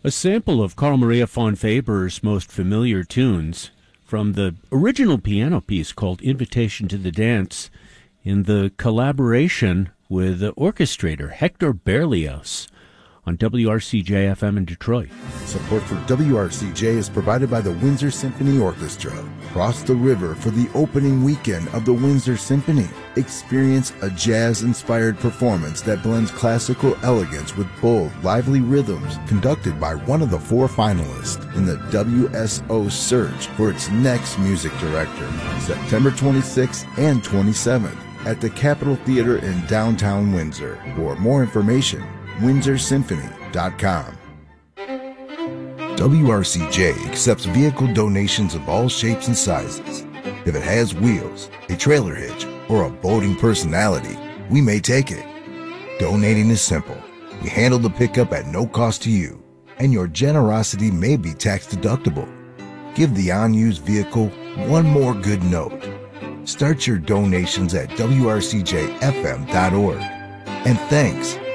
A sample of Carl Maria von Weber's most familiar tunes from the original piano piece called Invitation to the Dance in the collaboration with the orchestrator Hector Berlioz on WRCJ-FM in Detroit. Support for WRCJ is provided by the Windsor Symphony Orchestra. Cross the river for the opening weekend of the Windsor Symphony. Experience a jazz-inspired performance that blends classical elegance with bold, lively rhythms, conducted by one of the 4 finalists in the WSO search for its next music director, September 26th and 27th at the Capitol Theater in downtown Windsor. For more information, windsorsymphony.com. WRCJ accepts vehicle donations of all shapes and sizes. If it has wheels, a trailer hitch, or a boating personality, we may take it. Donating is simple. We handle the pickup at no cost to you, and your generosity may be tax deductible. Give the unused vehicle one more good note. Start your donations at WRCJFM.org. And thanks